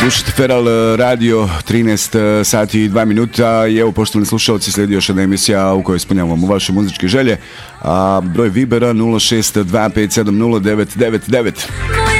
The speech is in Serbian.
Slušajte Feral Radio, 13 sati i 2 minuta i evo, poštovani slušalci, slijedi još jedna emisija u kojoj ispunjavamo vaše muzičke želje. Broj Vibera 0625709999.